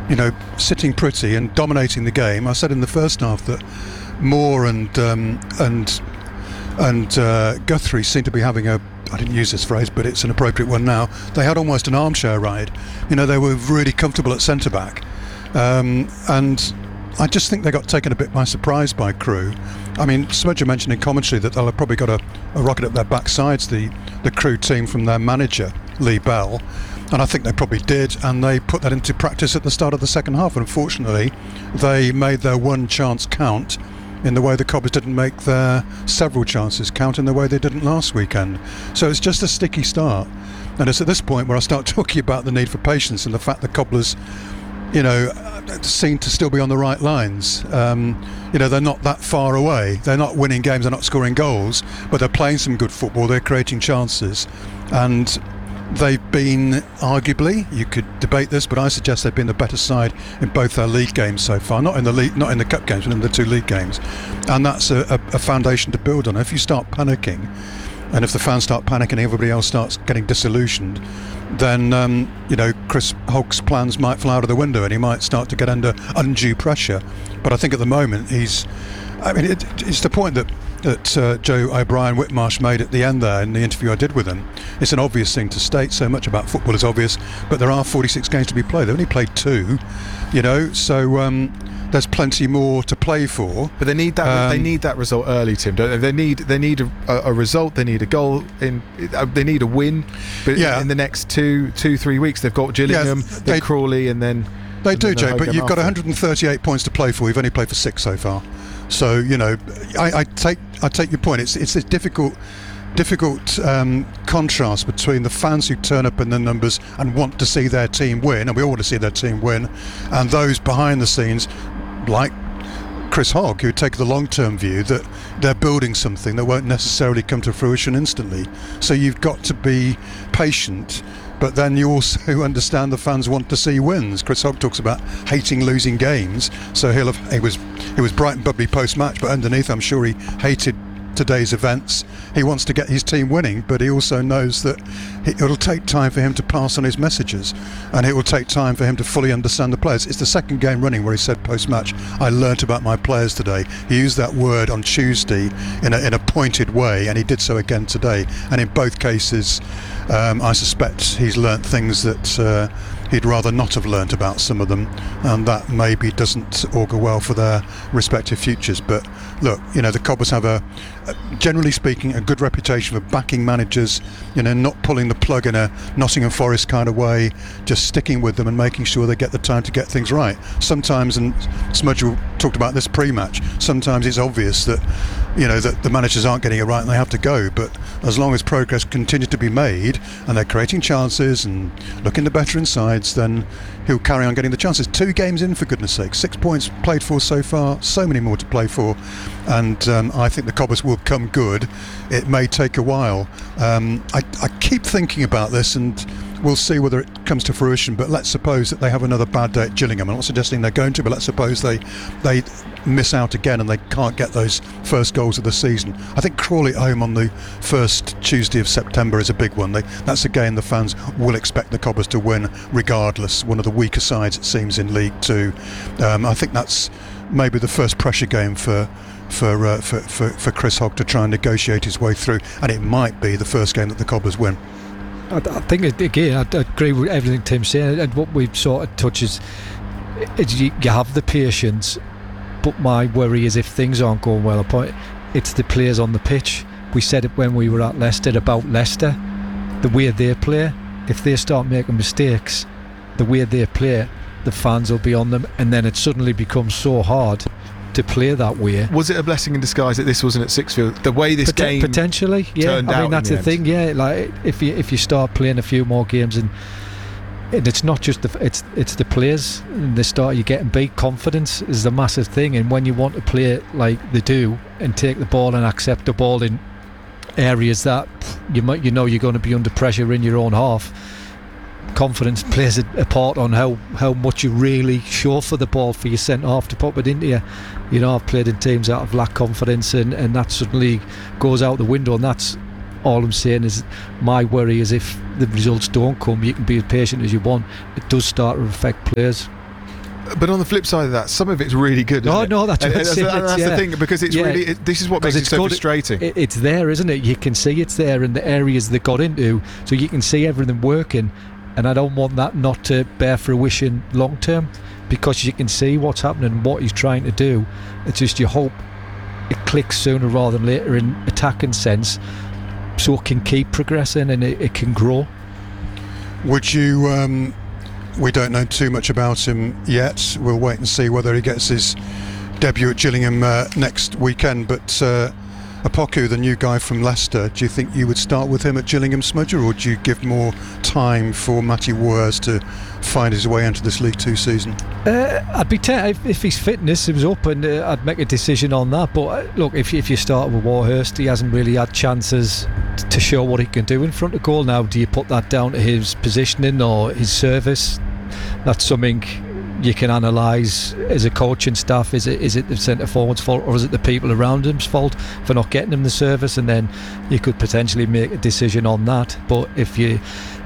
sitting pretty and dominating the game. I said in the first half that Moore and Guthrie seemed to be having I didn't use this phrase, but it's an appropriate one now. They had almost an armchair ride. They were really comfortable at centre back, and I just think they got taken a bit by surprise by Crewe. I mean, Smudger mentioned in commentary that they'll have probably got a rocket up their backsides, the Crewe team, from their manager, Lee Bell. And I think they probably did, and they put that into practice at the start of the second half. And unfortunately, they made their one chance count in the way the Cobblers didn't make their several chances count in the way they didn't last weekend. So it's just a sticky start. And it's at this point where I start talking about the need for patience and the fact that Cobblers, seem to still be on the right lines. They're not that far away. They're not winning games, they're not scoring goals, but they're playing some good football, they're creating chances. And they've been, arguably, you could debate this, but I suggest they've been the better side in both their league games so far. Not in the cup games, but in the two league games. And that's a foundation to build on. If you start panicking, and if the fans start panicking, everybody else starts getting disillusioned, then Chris Hogg's plans might fly out of the window, and he might start to get under undue pressure. But I think at the moment it's the point that Joe O'Brien-Whitmarsh made at the end there in the interview I did with him. It's an obvious thing to state. So much about football is obvious, but there are 46 games to be played. They've only played 2, so there's plenty more to play for. But they need that. They need that result early, Tim. Don't they? They need a result. They need a goal. They need a win. But in the next 2-3 weeks, they've got Gillingham, then Crawley, and then they do, Joe. But you've got 138 points to play for. You've only played for 6 so far. So I take your point. It's a difficult contrast between the fans who turn up in the numbers and want to see their team win, and we all want to see their team win, and those behind the scenes, like Chris Hogg, who take the long-term view that they're building something that won't necessarily come to fruition instantly. So you've got to be patient. But then you also understand the fans want to see wins. Chris Hogg talks about hating losing games, so he was bright and bubbly post-match, but underneath I'm sure he hated today's events. He wants to get his team winning, but he also knows that it'll take time for him to pass on his messages, and it will take time for him to fully understand the players. It's the second game running where he said post-match, I learnt about my players today. He used that word on Tuesday in a pointed way, and he did so again today. And in both cases, I suspect he's learnt things that he'd rather not have learnt about some of them, and that maybe doesn't augur well for their respective futures. But look, the Cobblers have generally speaking, a good reputation for backing managers, not pulling the plug in a Nottingham Forest kind of way, just sticking with them and making sure they get the time to get things right. Sometimes, and Smudge talked about this pre-match, sometimes it's obvious that that the managers aren't getting it right and they have to go, but as long as progress continues to be made and they're creating chances and looking the better in sides, then he'll carry on getting the chances. 2 games in, for goodness sake, 6 points played for so far, so many more to play for, and I think the Cobblers will come good. It may take a while. I keep thinking about this, and we'll see whether it comes to fruition, but let's suppose that they have another bad day at Gillingham. I'm not suggesting they're going to, but let's suppose they miss out again and they can't get those first goals of the season. I think Crawley at home on the first Tuesday of September is a big one. That's a game the fans will expect the Cobblers to win regardless. One of the weaker sides, it seems, in League 2. I think that's maybe the first pressure game for Chris Hogg to try and negotiate his way through, and it might be the first game that the Cobblers win. I think again I agree with everything Tim's saying, and what we've sort of touched is you have the patience, but my worry is if things aren't going well, it's the players on the pitch. We said it when we were at Leicester about Leicester, the way they play. If they start making mistakes, the way they play, the fans will be on them, and then it suddenly becomes so hard to play that way. Was it a blessing in disguise that this wasn't at Sixfield? The way this game potentially, turned out. I mean, that's the thing. Yeah, like if you start playing a few more games, and it's not just it's the players, and you getting beat. Confidence is the massive thing, and when you want to play like they do and take the ball and accept the ball in areas that you're going to be under pressure in your own half, confidence plays a part on how much you really show for the ball for your centre half to pop it into you. I've played in teams that have lacked confidence, and that suddenly goes out the window, and that's all I'm saying. Is my worry is if the results don't come, you can be as patient as you want, it does start to affect players. But on the flip side of that, some of it's really good. Isn't it? No, that's that's the thing, because it's really. This is what makes it so frustrating. It's there, isn't it? You can see it's there in the areas they got into, so you can see everything working. And I don't want that not to bear fruition long term, because you can see what's happening and what he's trying to do. It's just you hope it clicks sooner rather than later in attacking sense, so it can keep progressing and it can grow. Would you? We don't know too much about him yet. We'll wait and see whether he gets his debut at Gillingham next weekend. But Opoku, the new guy from Leicester, do you think you would start with him at Gillingham, Smudger, or would you give more time for Matty Wers to find his way into this League Two season? I'd be if his fitness was up, and I'd make a decision on that. But look, if you start with Warhurst, he hasn't really had chances to show what he can do in front of goal. Now, do you put that down to his positioning or his service? That's something you can analyse as a coaching staff. Is it the centre forward's fault, or is it the people around him's fault for not getting him the service? And then you could potentially make a decision on that. But if you're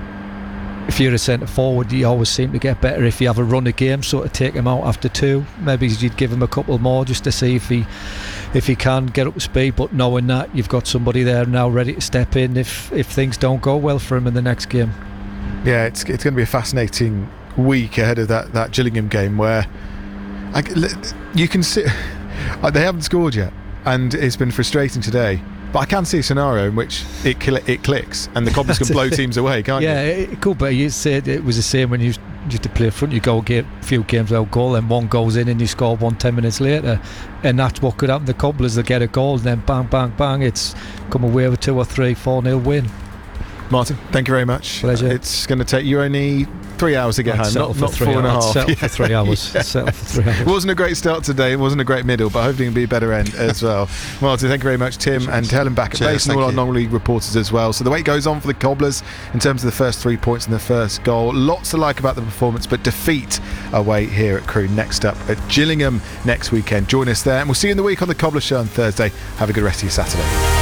a centre forward, you always seem to get better if you have a run of games, sort of take him out after two. Maybe you'd give him a couple more just to see if he can get up to speed, but knowing that you've got somebody there now ready to step in if things don't go well for him in the next game. Yeah, it's going to be a fascinating week ahead of that Gillingham game, where you can see they haven't scored yet, and it's been frustrating today. But I can see a scenario in which it clicks and the Cobblers can blow teams away, can't you? Yeah, it could be. You said it was the same when you used to play front. You go a few games without goal, and one goes in and you score 10 minutes later, and that's what could happen. The Cobblers, they get a goal and then bang, bang, bang, it's come away with 2 or 3 4-0 win. Martin, thank you very much. Pleasure. It's going to take you only 3 hours to get home, not 4.5. Settle for 3 hours. Settle for 3 hours. It wasn't a great start today, it wasn't a great middle, but hopefully it'll be a better end as well. Martin, thank you very much. Tim and Helen back at base, and all our non-league reporters as well. So the wait goes on for the Cobblers in terms of the first 3 points and the first goal. Lots to like about the performance, but defeat away here at Crewe. Next up at Gillingham next weekend. Join us there, and we'll see you in the week on the Cobblers Show on Thursday. Have a good rest of your Saturday.